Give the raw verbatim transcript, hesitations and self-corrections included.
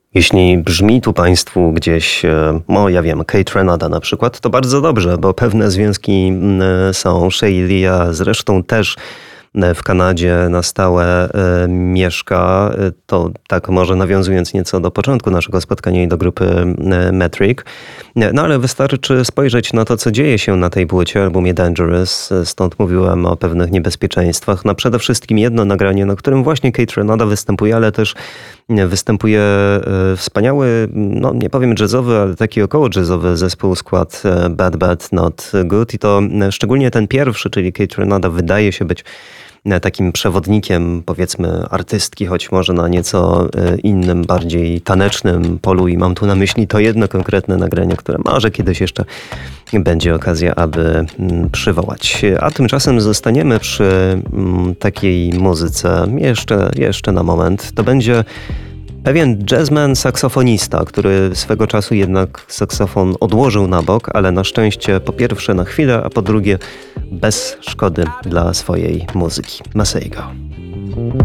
Jeśli brzmi tu Państwu gdzieś, no ja wiem, Kate Renata na przykład, to bardzo dobrze, bo pewne związki są. Shea Lia zresztą też w Kanadzie na stałe mieszka. To tak może nawiązując nieco do początku naszego spotkania i do grupy Metric. No ale wystarczy spojrzeć na to, co dzieje się na tej płycie, albumie Dangerous. Stąd mówiłem o pewnych niebezpieczeństwach. No przede wszystkim jedno nagranie, na którym właśnie Kate Renata występuje, ale też występuje wspaniały, no nie powiem jazzowy, ale taki około jazzowy zespół, skład Bad Bad Not Good. I to szczególnie ten pierwszy, czyli Kate Renata, wydaje się być takim przewodnikiem, powiedzmy, artystki, choć może na nieco innym, bardziej tanecznym polu, i mam tu na myśli to jedno konkretne nagranie, które może kiedyś jeszcze będzie okazja, aby przywołać. A tymczasem zostaniemy przy takiej muzyce jeszcze, jeszcze na moment. To będzie pewien jazzman saksofonista, który swego czasu jednak saksofon odłożył na bok, ale na szczęście po pierwsze na chwilę, a po drugie bez szkody dla swojej muzyki. Masego.